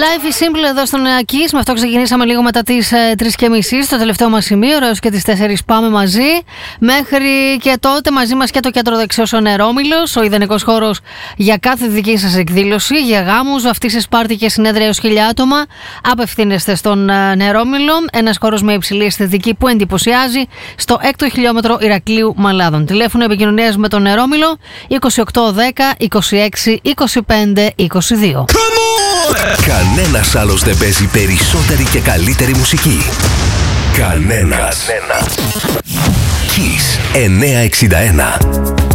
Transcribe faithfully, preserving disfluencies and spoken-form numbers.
Life is simple εδώ στον Kiss. Με αυτό ξεκινήσαμε λίγο μετά τις ε, τρεις και μισή στο τελευταίο μας σημείο. Έως και τις τέσσερις πάμε μαζί. Μέχρι και τότε μαζί μας και το κέντρο δεξιός ο Νερόμυλος, ο ιδανικός χώρος για κάθε δική σας εκδήλωση, για γάμους, βαφτίσεις, πάρτι και συνέδρια έως χίλια άτομα. Απευθύνεστε στον ε, Νερόμυλο, ένας χώρος με υψηλή αισθητική που εντυπωσιάζει στο έκτο χιλιόμετρο Ηρακλείου Μαλάδων. Τηλέφωνο επικοινωνίας με τον Νερόμυλο είκοσι οκτώ δέκα είκοσι έξι είκοσι πέντε είκοσι δύο. Κανένας άλλος δεν παίζει περισσότερη και καλύτερη μουσική. Κανένας. Κανένας. Kiss εννιακόσια εξήντα ένα.